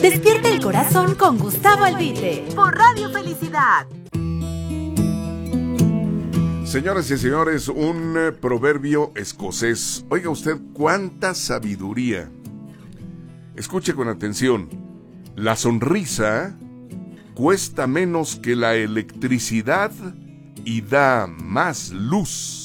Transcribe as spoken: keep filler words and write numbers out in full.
Despierta el corazón con Gustavo Albite por Radio Felicidad. Señoras y señores, un eh, proverbio escocés. Oiga usted cuánta sabiduría. Escuche con atención. La sonrisa cuesta menos que la electricidad y da más luz.